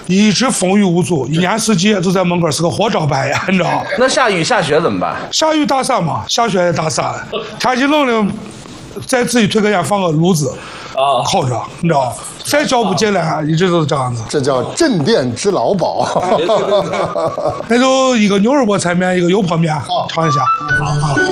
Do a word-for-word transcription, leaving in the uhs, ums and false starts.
一直风雨无阻，一年四季都在门口是个活招牌呀，你知道？ 那下雨下雪怎么办？ 下雨打伞嘛，下雪也打伞，天气冷了，在自己推根烟放个炉子，啊，烤着，你知道？再叫不进来，一直都是这样子。 这叫镇店之劳保。 那就一个牛肉菠菜面，一个油泼面，尝一下。好。